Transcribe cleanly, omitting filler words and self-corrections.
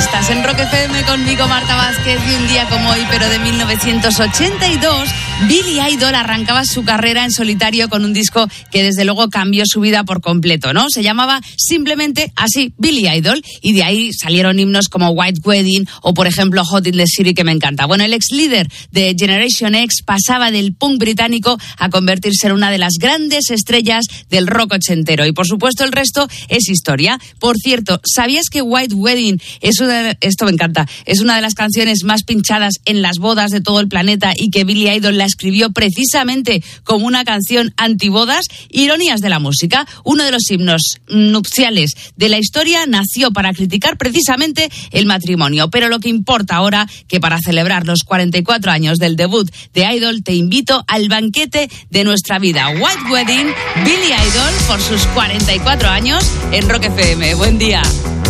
Estás en Rock FM conmigo, Marta Vázquez, y un día como hoy, pero de 1982, Billy Idol arrancaba su carrera en solitario con un disco que desde luego cambió su vida por completo, ¿no? Se llamaba simplemente así, Billy Idol, y de ahí salieron himnos como White Wedding o, por ejemplo, Hot in the City, que me encanta. Bueno, el ex líder de Generation X pasaba del punk británico a convertirse en una de las grandes estrellas del rock ochentero, y por supuesto el resto es historia. Por cierto, ¿sabías que White Wedding esto me encanta, es una de las canciones más pinchadas en las bodas de todo el planeta y que Billy Idol la escribió precisamente como una canción antibodas? Ironías de la música. Uno de los himnos nupciales de la historia nació para criticar precisamente el matrimonio, pero lo que importa ahora, que para celebrar los 44 años del debut de Idol, te invito al banquete de nuestra vida. White Wedding, Billy Idol por sus 44 años en Rock FM. Buen día.